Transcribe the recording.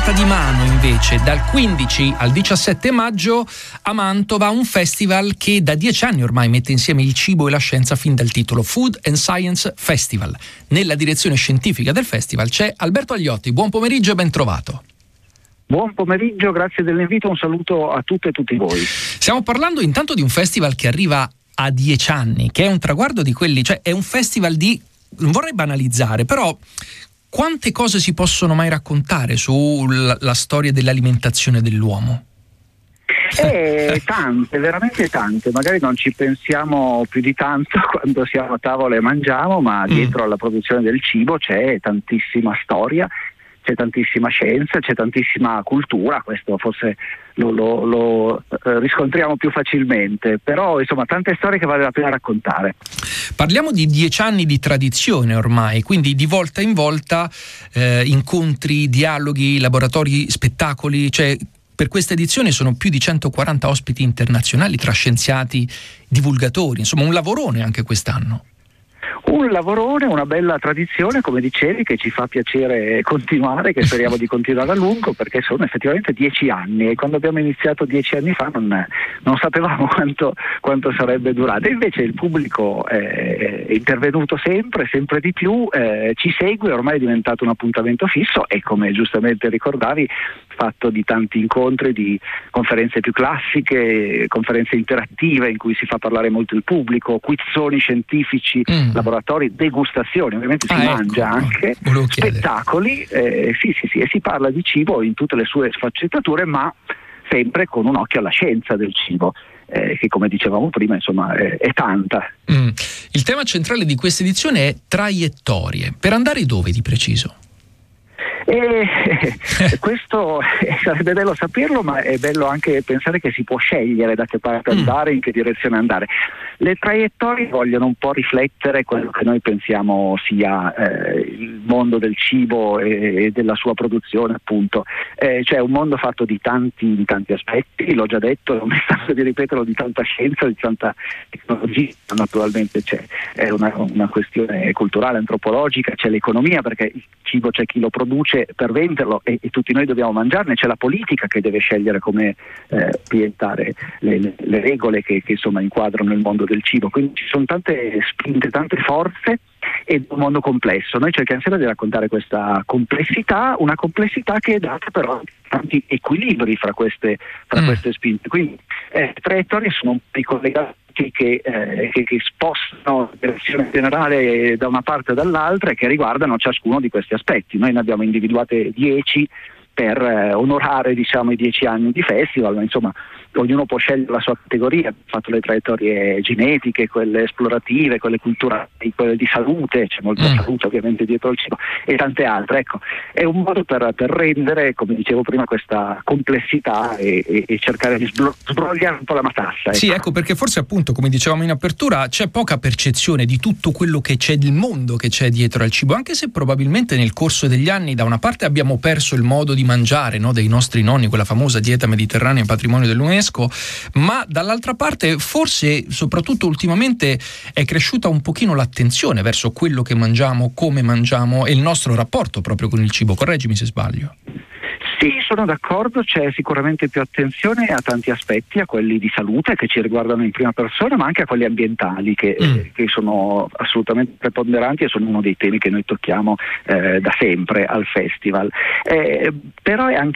portata di mano invece dal 15 al 17 maggio a Mantova un festival che da 10 anni ormai mette insieme il cibo e la scienza fin dal titolo, Food and Science Festival. Nella direzione scientifica del festival c'è Alberto Agliotti. Buon pomeriggio e ben trovato. Buon pomeriggio, grazie dell'invito, un saluto a tutte e tutti voi. Stiamo parlando intanto di un festival che arriva a 10 anni, che è un traguardo di quelli, cioè è un festival di, non vorrei banalizzare, però quante cose si possono mai raccontare sulla storia dell'alimentazione dell'uomo? Tante, veramente tante. Magari non ci pensiamo più di tanto quando siamo a tavola e mangiamo, ma dietro alla produzione del cibo c'è tantissima storia, c'è tantissima scienza, c'è tantissima cultura. Questo forse lo riscontriamo più facilmente, però insomma tante storie che vale la pena raccontare. Parliamo di 10 anni di tradizione ormai, quindi di volta in volta incontri, dialoghi, laboratori, spettacoli, cioè per questa edizione sono più di 140 ospiti internazionali tra scienziati, divulgatori, insomma un lavorone anche quest'anno. Un lavorone, una bella tradizione, come dicevi, che ci fa piacere continuare, che speriamo di continuare a lungo, perché sono effettivamente 10 anni e quando abbiamo iniziato 10 anni fa non sapevamo quanto sarebbe durato. E invece il pubblico è intervenuto sempre di più, ci segue, ormai è diventato un appuntamento fisso e, come giustamente ricordavi, fatto di tanti incontri, di conferenze più classiche, conferenze interattive in cui si fa parlare molto il pubblico, quizzoni scientifici, laboratori, degustazioni, ovviamente si mangia anche, spettacoli, sì, e si parla di cibo in tutte le sue sfaccettature, ma sempre con un occhio alla scienza del cibo, che come dicevamo prima insomma è tanta. Il tema centrale di questa edizione è traiettorie. Per andare dove di preciso? Questo sarebbe bello saperlo, ma è bello anche pensare che si può scegliere da che parte andare, in che direzione andare. Le traiettorie vogliono un po' riflettere quello che noi pensiamo sia il mondo del cibo e della sua produzione, appunto. Cioè un mondo fatto di tanti aspetti, l'ho già detto, non mi stanno di ripeterlo, di tanta scienza, di tanta tecnologia. Naturalmente è una questione culturale, antropologica, c'è l'economia, perché il cibo c'è chi lo produce per venderlo e tutti noi dobbiamo mangiarne, c'è la politica che deve scegliere come orientare le regole che insomma inquadrano il mondo del cibo, quindi ci sono tante spinte, tante forze e un mondo complesso. Noi cerchiamo sempre di raccontare questa complessità, una complessità che è data però da tanti equilibri fra queste spinte, quindi traiettorie sono un po' collegati che spostano la direzione generale da una parte o dall'altra e che riguardano ciascuno di questi aspetti. Noi ne abbiamo individuate 10 per onorare, diciamo, i 10 anni di festival, ma insomma ognuno può scegliere la sua categoria. Abbiamo fatto le traiettorie genetiche, quelle esplorative, quelle culturali, quelle di salute, c'è molta salute ovviamente dietro il cibo, e tante altre. Ecco, è un modo per rendere, come dicevo prima, questa complessità e cercare di sbrogliare un po' la matassa. Ecco. Sì, ecco, perché forse appunto, come dicevamo in apertura, c'è poca percezione di tutto quello che c'è, del mondo che c'è dietro al cibo, anche se probabilmente nel corso degli anni da una parte abbiamo perso il modo di mangiare, no, dei nostri nonni, quella famosa dieta mediterranea, patrimonio dell'UNESCO, ma dall'altra parte forse soprattutto ultimamente è cresciuta un pochino l'attenzione verso quello che mangiamo, come mangiamo e il nostro rapporto proprio con il cibo. Correggimi se sbaglio. Sì, sono d'accordo, c'è sicuramente più attenzione a tanti aspetti, a quelli di salute che ci riguardano in prima persona, ma anche a quelli ambientali che sono assolutamente preponderanti e sono uno dei temi che noi tocchiamo da sempre al festival. Però è